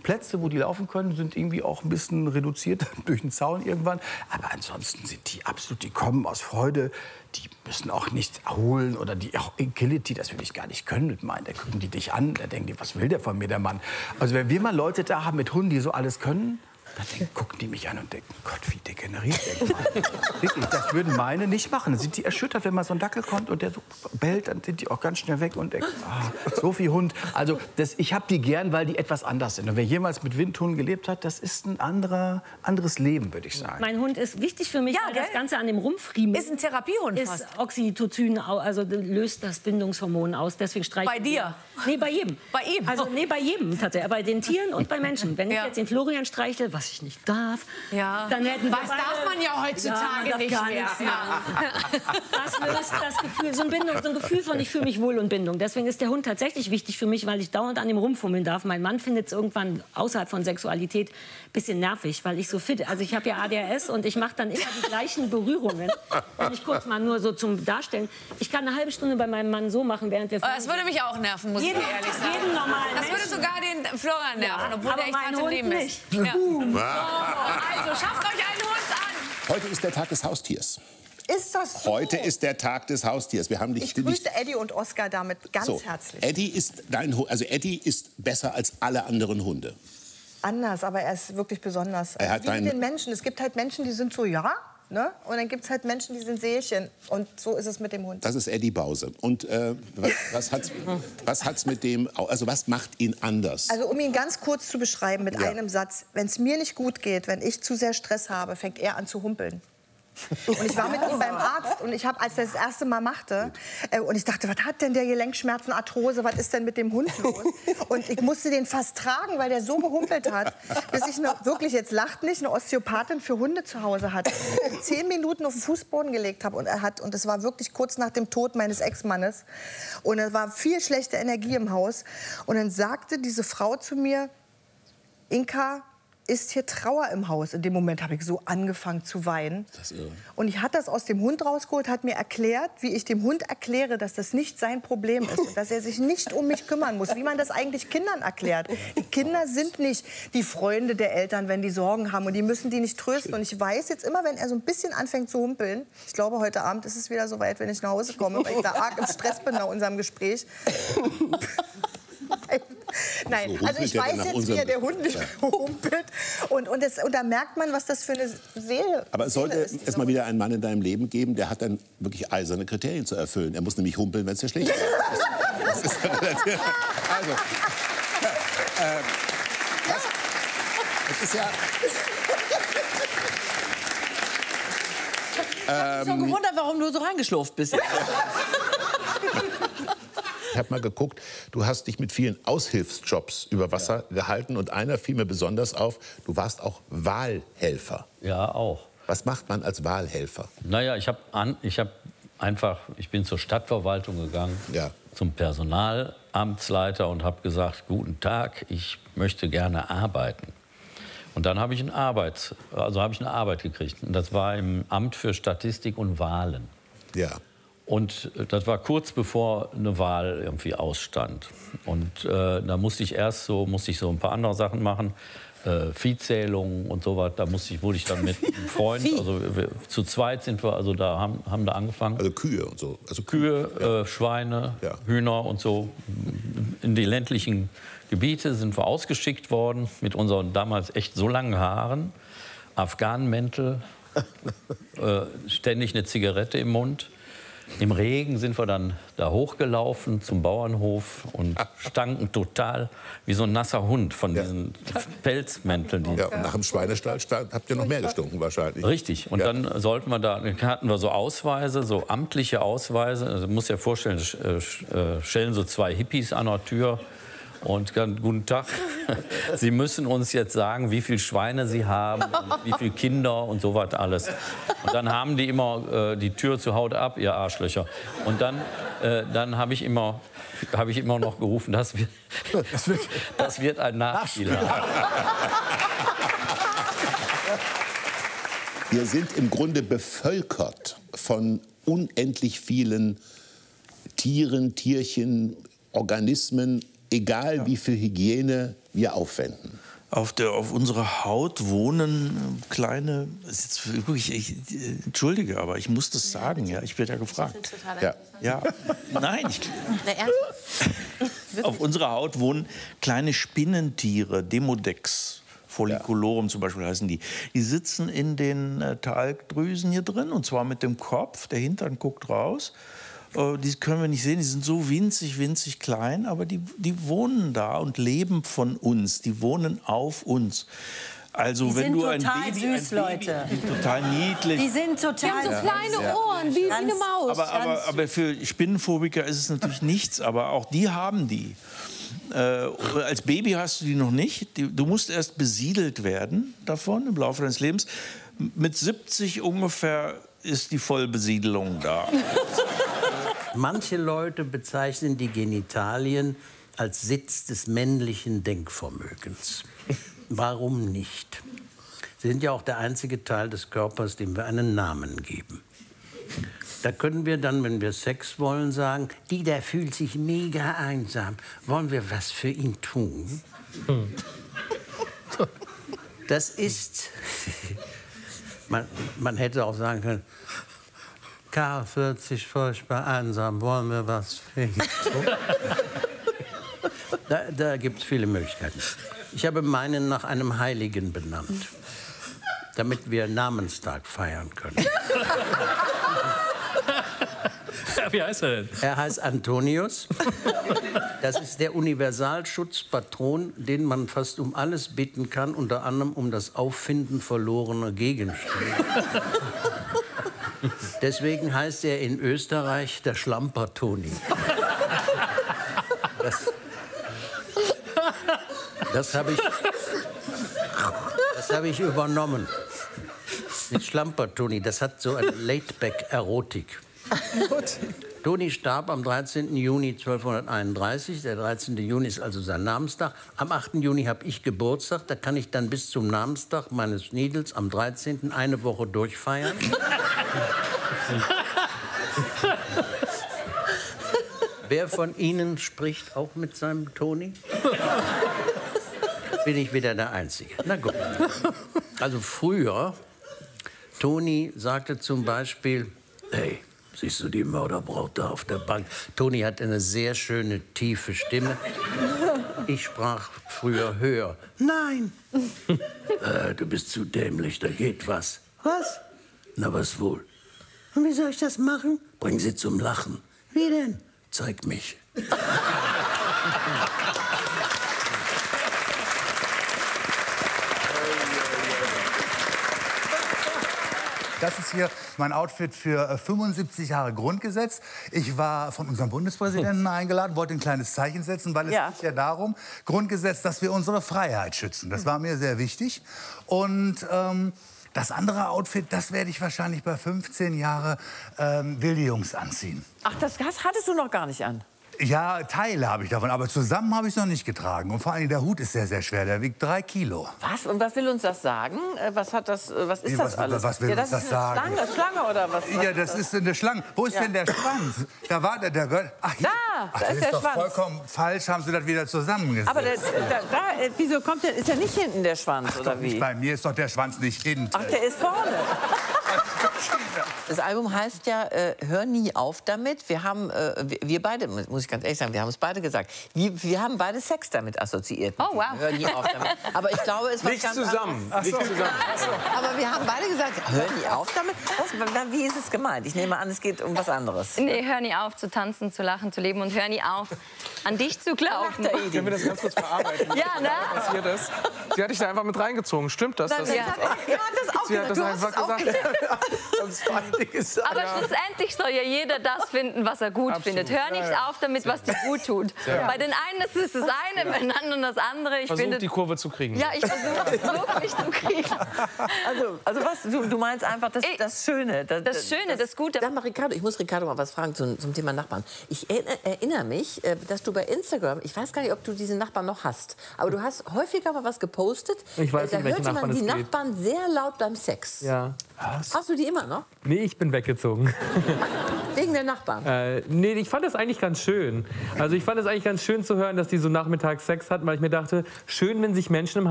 Plätze, wo die laufen können, sind irgendwie auch ein bisschen reduziert durch den Zaun irgendwann. Aber ansonsten sind die absolut, die kommen aus Freude. Die müssen auch nichts holen oder die auch Agility, das will ich gar nicht können mit meinen. Da gucken die dich an, da denken die, was will der von mir, der Mann? Also wenn wir mal Leute da haben mit Hunden, die so alles können, dann gucken die mich an und denken, Gott, wie degeneriert der Mann. Wirklich, das würden meine nicht machen. Dann sind die erschüttert, wenn mal so ein Dackel kommt und der so bellt, dann sind die auch ganz schnell weg und denken, so viel Hund. Also ich habe die gern, weil die etwas anders sind. Und wer jemals mit Windhunden gelebt hat, das ist ein anderes Leben, würde ich sagen. Mein Hund ist wichtig für mich, weil das Ganze an dem Rumpfriemen ist ein Therapiehund fast. Ist Oxytocin, also löst das Bindungshormon aus. Deswegen streiche Bei dir? Nee, bei jedem. Bei ihm? Also nee, bei jedem tatsächlich. Bei den Tieren und bei Menschen. Wenn ich jetzt den Florian streichle, was ich nicht darf, dann hätten wir was darf man ja heutzutage nicht mehr. Das löst das Gefühl, so ein Gefühl von, ich fühle mich wohl und Bindung. Deswegen ist der Hund tatsächlich wichtig für mich, weil ich dauernd an dem rumfummeln darf. Mein Mann findet es irgendwann außerhalb von Sexualität ein bisschen nervig, weil ich so fit, also ich habe ja ADHS und ich mache dann immer die gleichen Berührungen. Wenn ich kurz mal nur so zum Darstellen. Ich kann eine halbe Stunde bei meinem Mann so machen, während wir... Das würde mich auch nerven, muss ich ehrlich sagen. Jeden normalen Das würde sogar den Florian nerven, obwohl der echt hart im Leben ist. Ja. Also schafft euch einen Hund an. Heute ist der Tag des Haustiers. Ist das so? Heute ist der Tag des Haustiers. Wir haben ich grüße Eddie und Oskar damit ganz herzlich. Eddie ist Eddie ist besser als alle anderen Hunde. Anders, aber er ist wirklich besonders. Er hat wie mit den Menschen. Es gibt halt Menschen, die sind so, ja, ne? Und dann gibt es halt Menschen, die sind Seelchen. Und so ist es mit dem Hund. Das ist Eddie Bause. Und was hat's mit dem, also was macht ihn anders? Also um ihn ganz kurz zu beschreiben mit einem Satz. Wenn es mir nicht gut geht, wenn ich zu sehr Stress habe, fängt er an zu humpeln. Und ich war mit ihm beim Arzt und ich habe, als er das erste Mal machte, und ich dachte, was hat denn der Gelenkschmerzen, Arthrose, was ist denn mit dem Hund los? Und ich musste den fast tragen, weil der so gehumpelt hat, bis ich wirklich, jetzt lacht nicht, eine Osteopathin für Hunde zu Hause hatte. 10 Minuten auf den Fußboden gelegt habe und es war wirklich kurz nach dem Tod meines Ex-Mannes. Und es war viel schlechte Energie im Haus. Und dann sagte diese Frau zu mir, Inka, ist hier Trauer im Haus? In dem Moment habe ich so angefangen zu weinen. Das ist irre. Und ich hatte das aus dem Hund rausgeholt, hat mir erklärt, wie ich dem Hund erkläre, dass das nicht sein Problem ist und dass er sich nicht um mich kümmern muss, wie man das eigentlich Kindern erklärt. Die Kinder sind nicht die Freunde der Eltern, wenn die Sorgen haben und die müssen die nicht trösten. Und ich weiß jetzt immer, wenn er so ein bisschen anfängt zu humpeln, ich glaube, heute Abend ist es wieder so weit, wenn ich nach Hause komme, weil ich da arg im Stress bin nach unserem Gespräch. Nein, also ich weiß jetzt, wie der Hund nicht humpelt. Und da merkt man, was das für eine Seele Aber es sollte erstmal wieder einen Mann in deinem Leben geben, der hat dann wirklich eiserne Kriterien zu erfüllen. Er muss nämlich humpeln, wenn es dir schlecht geht. Das ist also, es ist ja... Ich habe mich schon gewundert, warum du so reingeschlurft bist. Ich habe mal geguckt, du hast dich mit vielen Aushilfsjobs über Wasser gehalten und einer fiel mir besonders auf, du warst auch Wahlhelfer. Ja, auch. Was macht man als Wahlhelfer? Naja, ich bin zur Stadtverwaltung gegangen, zum Personalamtsleiter und habe gesagt, guten Tag, ich möchte gerne arbeiten. Und dann habe ich eine Arbeit gekriegt. Und das war im Amt für Statistik und Wahlen. Ja. Und das war kurz bevor eine Wahl irgendwie ausstand. Und da musste ich so ein paar andere Sachen machen. Viehzählung und so was. Da wurde ich dann mit einem Freund, also zu zweit sind wir, also da haben da angefangen. Also Kühe und so. Also Kühe, Schweine, Hühner und so. In die ländlichen Gebiete sind wir ausgeschickt worden mit unseren damals echt so langen Haaren, Afghanenmäntel, ständig eine Zigarette im Mund. Im Regen sind wir dann da hochgelaufen zum Bauernhof und stanken total wie so ein nasser Hund von diesen Pelzmänteln. Ja, und nach dem Schweinestall habt ihr noch mehr gestunken wahrscheinlich. Richtig. Und dann hatten wir so Ausweise, so amtliche Ausweise. Also, du musst dir vorstellen, stellen so 2 Hippies an der Tür. Und guten Tag, Sie müssen uns jetzt sagen, wie viele Schweine Sie haben, und wie viele Kinder und so was alles. Und dann haben die immer die Tür zu Haut ab, ihr Arschlöcher. Und dann habe ich immer noch gerufen, das wird ein Nachspiel haben. Wir sind im Grunde bevölkert von unendlich vielen Tieren, Tierchen, Organismen, egal wie viel Hygiene wir aufwenden. Auf unserer Haut wohnen kleine, entschuldige, aber ich muss das sagen, ja, ich werde ja gefragt. Ja, nein, auf unserer Haut wohnen kleine Spinnentiere, Demodex folliculorum zum Beispiel heißen die. Die sitzen in den Talgdrüsen hier drin, und zwar mit dem Kopf, der Hintern guckt raus. Die können wir nicht sehen, die sind so winzig, winzig klein, aber die wohnen da und leben von uns, die wohnen auf uns. Also die wenn sind du ein total Baby, süß, Leute. Total niedlich. Die sind total. Die haben so kleine Ohren, wie eine Maus. Aber für Spinnenphobiker ist es natürlich nichts, aber auch die haben die. Als Baby hast du die noch nicht. Du musst erst besiedelt werden davon im Laufe deines Lebens. Mit 70 ungefähr ist die Vollbesiedelung da. Manche Leute bezeichnen die Genitalien als Sitz des männlichen Denkvermögens. Warum nicht? Sie sind ja auch der einzige Teil des Körpers, dem wir einen Namen geben. Da können wir dann, wenn wir Sex wollen, sagen, der fühlt sich mega einsam. Wollen wir was für ihn tun? Das ist... Man hätte auch sagen können, Karl fühlt sich furchtbar einsam. Wollen wir was für ihn tun? Da gibt es viele Möglichkeiten. Ich habe meinen nach einem Heiligen benannt, damit wir Namenstag feiern können. Wie heißt er denn? Er heißt Antonius. Das ist der Universalschutzpatron, den man fast um alles bitten kann, unter anderem um das Auffinden verlorener Gegenstände. Deswegen heißt er in Österreich der Schlampertoni. Das habe ich übernommen. Mit Schlampertoni, das hat so eine Laidback-Erotik. Toni starb am 13. Juni 1231. Der 13. Juni ist also sein Namenstag. Am 8. Juni habe ich Geburtstag. Da kann ich dann bis zum Namenstag meines Schniedels am 13. eine Woche durchfeiern. Wer von Ihnen spricht auch mit seinem Toni? Bin ich wieder der Einzige. Na gut. Also früher, Toni sagte zum Beispiel, hey, siehst du die Mörderbraut da auf der Bank? Toni hat eine sehr schöne, tiefe Stimme. Ich sprach früher höher. Nein. Du bist zu dämlich, da geht was. Was? Na, was wohl? Und wie soll ich das machen? Bring sie zum Lachen. Wie denn? Zeig mich. Das ist hier mein Outfit für 75 Jahre Grundgesetz. Ich war von unserem Bundespräsidenten eingeladen, wollte ein kleines Zeichen setzen, weil es geht ja darum, Grundgesetz, dass wir unsere Freiheit schützen. Das war mir sehr wichtig. Und das andere Outfit, das werde ich wahrscheinlich bei 15 Jahre wilde Jungs anziehen. Ach, das hattest du noch gar nicht an? Ja, Teile habe ich davon, aber zusammen habe ich es noch nicht getragen. Und vor allem der Hut ist sehr, sehr schwer, der wiegt 3 Kilo. Was? Und was will uns das sagen? Was ist das alles? Was will uns das sagen? Schlange oder was? Ja, das ist eine Schlange. Wo ist denn der Schwanz? Da war der gehört. Ach, hier. Da das ist der doch Schwanz. Vollkommen falsch, haben Sie das wieder zusammengesetzt. Aber wieso kommt der? Ist ja nicht hinten der Schwanz, oder wie? Bei mir ist doch der Schwanz nicht hinten. Ach, der ist vorne. Das Album heißt ja Hör nie auf damit. Wir haben, wir beide, muss ich ganz ehrlich sagen, wir haben es beide gesagt, wir haben beide Sex damit assoziiert. Oh, wow. Hör nie auf damit. Aber ich glaube, es war Nicht ganz zusammen. anders. Nicht zusammen. Aber wir haben beide gesagt, hör nie auf damit. Wie ist es gemeint? Ich nehme an, es geht um was anderes. Nee, hör nie auf zu tanzen, zu lachen, zu leben und hör nie auf, an dich zu glauben. Können wir das ganz kurz verarbeiten? Ja, ne? Was passiert ist? Sie hat dich da einfach mit reingezogen. Stimmt das? Nein, Sie hat das einfach gesagt. Aber schlussendlich soll ja jeder das finden, was er gut findet. Hör nicht auf damit, was dir gut tut. Bei den einen ist es das eine, bei den anderen das andere. Ich finde die Kurve zu kriegen. Ja, ich versuche es wirklich zu kriegen. Also was, du meinst einfach das Schöne. Das Schöne, das Gute. Sag mal, Ricardo, ich muss Ricardo mal was fragen zum Thema Nachbarn. Ich erinnere mich, dass du bei Instagram, ich weiß gar nicht, ob du diesen Nachbarn noch hast, aber du hast häufiger mal was gepostet. Ich weiß da nicht, welche hörte man Nachbarn die es geht. Nachbarn sehr laut beim Sex. Ja. Was? Hast du die immer noch? Nee, ich bin weggezogen. Wegen der Nachbarn? Nee, ich fand das eigentlich ganz schön. Also ich fand es eigentlich ganz schön zu hören, dass die so nachmittags Sex hatten, weil ich mir dachte, schön, wenn sich Menschen im